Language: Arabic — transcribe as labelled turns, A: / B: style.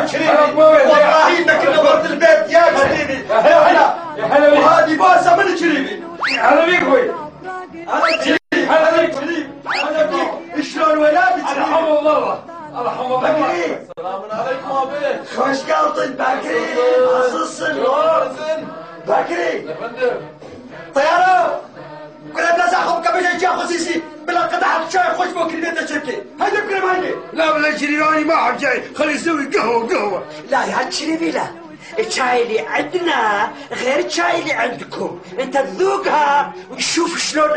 A: شريفي والله انك نورت البيت يا شريفي. يا هلا وهذه بوسه من شريفي.
B: هلا بيك اخوي.
A: هلا شريف. هلا بيك شريف. هلا بيك. شلون ولادك شريف؟
B: ارحم الله. ارحم الله.
A: بكري.
C: السلام عليكم ابي.
A: خوش قلطن بكري. عصصن. بكري.
C: يا فندم.
A: طياره. كنا بنزعهم قبل جاي خصيصي بلا قطعة شاي خوش بكري بيت الشركة. هيدا بكري ما هيدا.
B: لا ولا شريفاني ما حد جاي، خلي يسوي قهوه.
D: لا يا شريفي لا، الشاي اللي عندنا غير الشاي اللي عندكم، انت تذوقها وتشوف شلون